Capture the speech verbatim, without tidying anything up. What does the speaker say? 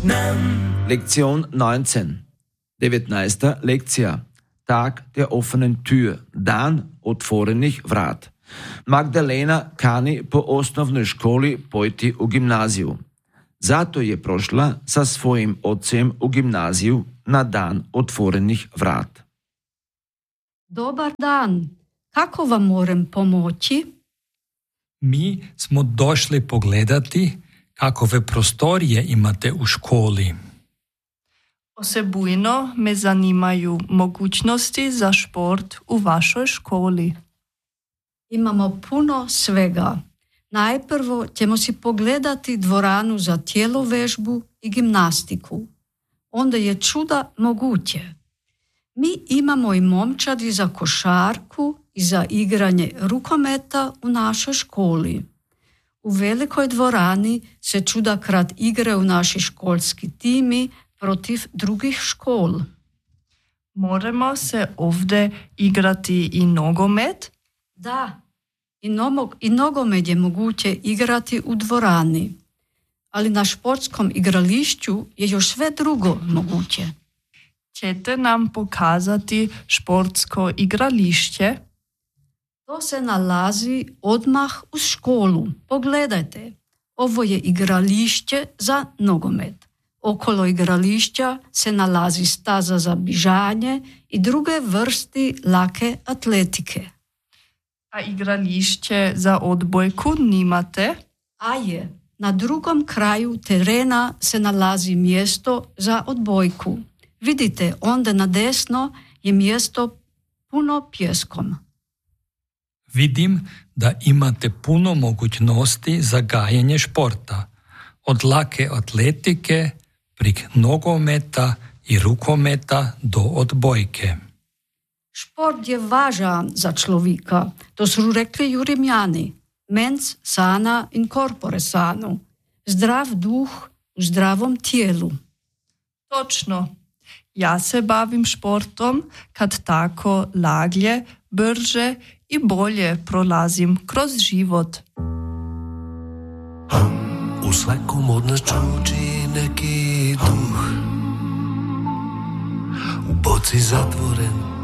Lektion neunzehn. devetnaesta lekcija. Tag der offenen Tür. Dan otvorenih vrat. Magdalena kani po osnovnoj školi pojti u gimnaziju. Zato je prošla sa svojim ocem u gimnaziju na dan otvorenih vrat. Dobar dan, kako vam moram pomoći? Mi smo došli pogledati kakove prostorije imate u školi. Osebujno me zanimaju mogućnosti za šport u vašoj školi. Imamo puno svega. Najprvo ćemo si pogledati dvoranu za tjelovežbu i gimnastiku. Onda je čuda moguće. Mi imamo i momčadi za košarku i za igranje rukometa u našoj školi. U velikoj dvorani se čudakrat igraju naši školski timi protiv drugih škol. Moramo se ovdje igrati i nogomet? Da, i, nomog, i nogomet je moguće igrati u dvorani, ali na športskom igrališću je još sve drugo moguće. Ćete nam pokazati športsko igralište? To se nalazi odmah uz školu. Pogledajte, ovo je igralište za nogomet. Okolo igrališća se nalazi staza za bižanje i druge vrsti lake atletike. A igralište za odbojku nimate? A je, na drugom kraju terena se nalazi mjesto za odbojku. Vidite, onda na desno je mjesto puno pjeskom. Vidim da imate puno mogućnosti za gajenje športa. Od lake atletike, prek nogometa i rukometa do odbojke. Šport je važan za človeka. To su rekli ju Rimljani. Mens sana in corpore sano. Zdrav duh u zdravom tijelu. Točno. Ja se bavim športom kad tako laglje, brže i bolje prolazim kroz život. U svakom od nas čuči neki duh, u boci zatvoren